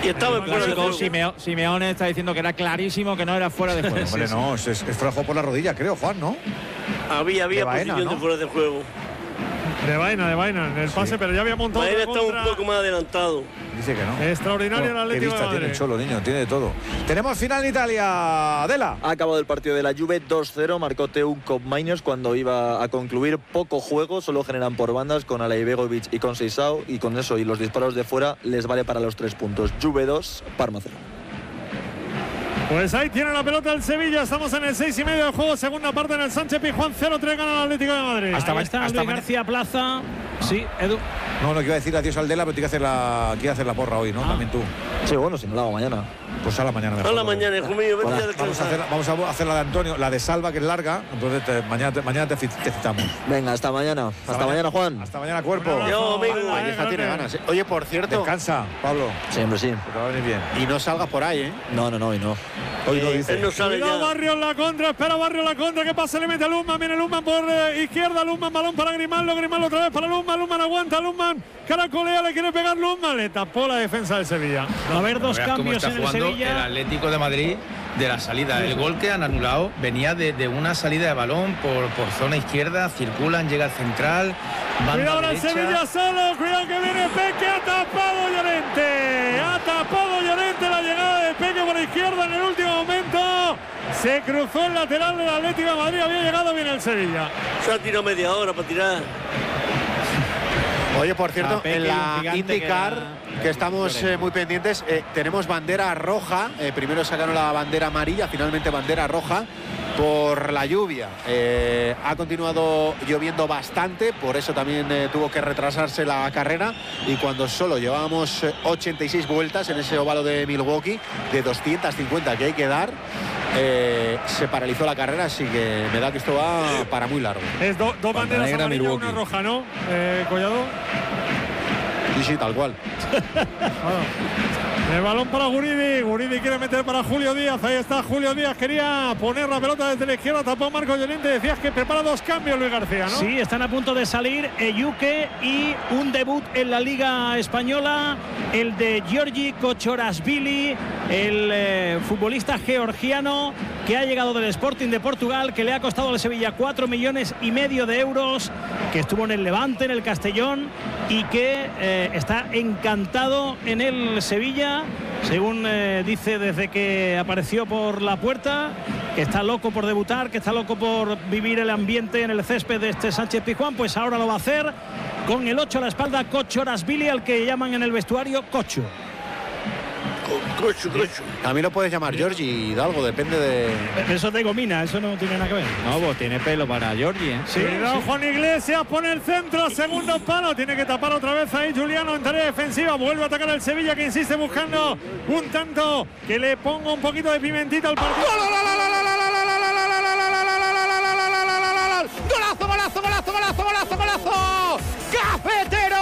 Y estaba en fuera de juego. Simeone está diciendo que era clarísimo que no era fuera de juego. Hombre, no, es frajo por la rodilla, creo, Juan, ¿no? Había Baena, posición, ¿no?, de fuera de juego. De Baena en el pase, pero ya había montado. Baena está un poco más adelantado. Dice que no. Extraordinario el Atlético de Madrid. Tiene el Cholo, niño, tiene de todo. Tenemos final en Italia. Adela. Ha acabado el partido de la Juve 2-0, marcó Teun Koopmeiners cuando iba a concluir. Poco juego, solo generan por bandas con Alaibegovic y con Seisao, y con eso y los disparos de fuera les vale para los 3 puntos. Juve 2, Parma 0. Pues ahí tiene la pelota el Sevilla. Estamos en el 6:30 del juego. Segunda parte en el Sánchez Pizjuán. 0-3 gana el Atlético de Madrid. Hasta Luis García Plaza. Sí, Edu. No, que iba a decir adiós al Dela, pero tiene que hacer la porra hoy, ¿no? También tú. Sí, bueno, si no la hago mañana. Pues a la mañana mejor. A la mañana, hijo mío. Vamos a hacer la de Antonio, la de Salva, que es larga. Entonces mañana te citamos. Venga, hasta mañana. Hasta mañana, Juan. Hasta mañana, cuerpo. Yo, amigo. Valleja tiene ganas. Oye, por cierto. Descansa, Pablo. Siempre sí. Te va a venir bien. Y no salgas por ahí, ¿eh? No, hoy no. Hoy lo dice. Él no sale ya. Barrio en la contra, espera Barrio en la contra. ¿Qué pasa? Le mete a Luzman. Viene Luzman por izquierda. Luzman, balón para Grimaldo. Grimaldo otra vez para Luzman. Luzman aguanta. Luzman caracolea, le quiere pegar Luzman. Le tapó la defensa del Sevilla. Va a haber dos cambios en el Sevilla. El Atlético de Madrid de la salida. El gol que han anulado venía de una salida de balón por zona izquierda. Circulan, llega al central. Cuidado ahora el Sevilla solo. Cuidado que viene Peque. Ha tapado Llorente. Ha tapado Llorente la llegada de Peque por izquierda en el último momento. Se cruzó el lateral del Atlético de Madrid. Había llegado bien el Sevilla. Se ha tirado media hora para tirar. Oye, por cierto, en la IndyCar, que estamos muy pendientes, tenemos bandera roja. Primero sacaron la bandera amarilla, finalmente bandera roja por la lluvia. Ha continuado lloviendo bastante, por eso también tuvo que retrasarse la carrera. Y cuando solo llevábamos 86 vueltas en ese óvalo de Milwaukee, de 250 que hay que dar, se paralizó la carrera, así que me da que esto va para muy largo. Es dos banderas amarillas, una roja, ¿no, Collado? Sí, tal cual. El balón para Guridi. Guridi quiere meter para Julio Díaz. Ahí está Julio Díaz. Quería poner la pelota desde la izquierda. Tapó Marco Llorente. Decías que prepara dos cambios Luis García, ¿no? Sí, están a punto de salir Eyuke y un debut en la Liga Española. El de Giorgi Kochorashvili, el futbolista georgiano que ha llegado del Sporting de Portugal, que le ha costado al Sevilla 4,5 millones de euros, que estuvo en el Levante, en el Castellón, y que está encantado en el Sevilla, según dice desde que apareció por la puerta, que está loco por debutar, que está loco por vivir el ambiente en el césped de este Sánchez Pizjuán. Pues ahora lo va a hacer con el 8 a la espalda, Kochorashvili, al que llaman en el vestuario Cocho. Cocho. También lo puedes llamar Giorgi Hidalgo, depende de... Eso de gomina, eso no tiene nada que ver. No, pues tiene pelo para Giorgi, ¿eh? Sí, cuidado, Juan Iglesias pone el centro, segundo palo, tiene que tapar otra vez ahí Juliano en tarea defensiva, vuelve a atacar el Sevilla, que insiste buscando un tanto que le ponga un poquito de pimentita al partido. ¡Golazo! ¡Cafetero!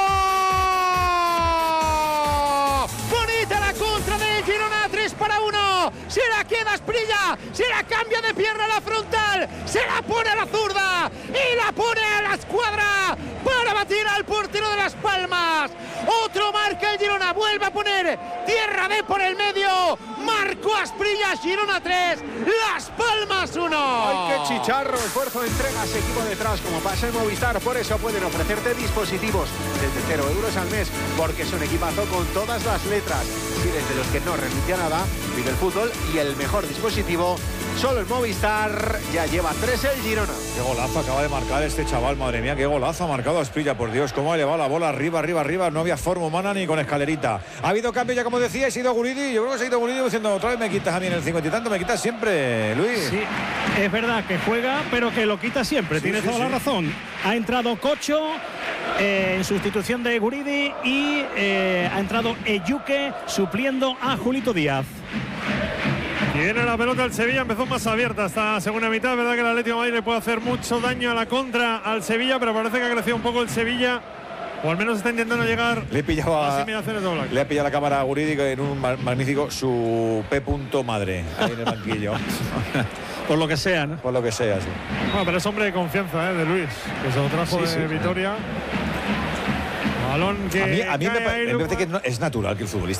Bonita la contra del Girona, 3-1. Se la queda Asprilla, se la cambia de pierna a la frontal, se la pone a la zurda y la pone a la escuadra para batir al portero de Las Palmas. Otro marca el Girona, vuelve a poner Tierra D por el medio. Marco Asprilla, Girona 3, Las Palmas 1. ¡Ay, qué chicharro! Esfuerzo, entregas, equipo detrás, como pasa en Movistar. Por eso pueden ofrecerte dispositivos desde 0 euros al mes, porque es un equipazo con todas las letras. Si desde los que no renuncia a nada, vive el fútbol y el mejor dispositivo, solo el Movistar. Ya lleva 3 el Girona. Qué golazo acaba de marcar este chaval, madre mía, qué golazo ha marcado Asprilla, por Dios, cómo ha elevado la bola arriba, no había forma humana ni con escalerita. Ha habido cambio ya, como decía, ha sido Guridi, yo creo que se ha ido Guridi diciendo, otra vez me quitas a mí en el 50 y tanto, me quitas siempre, Luis. Sí, es verdad que juega, pero que lo quita siempre, tiene toda la razón. Ha entrado Cocho en sustitución de Guridi y ha entrado Eyuke supliendo a Julito Díaz. Tiene la pelota el Sevilla, empezó más abierta esta segunda mitad. Es verdad que el Atlético de Madrid le puede hacer mucho daño a la contra al Sevilla, pero parece que ha crecido un poco el Sevilla, o al menos está intentando llegar le he pillado a las inmediaciones de Oblak. Le ha pillado la cámara a Guridi en un magnífico su P. madre, ahí en el banquillo. Por lo que sea, ¿no? Por lo que sea, sí. Bueno, pero es hombre de confianza, de Luis, que se lo trajo de Vitoria. Balón que a mí me parece que es natural que el futbolista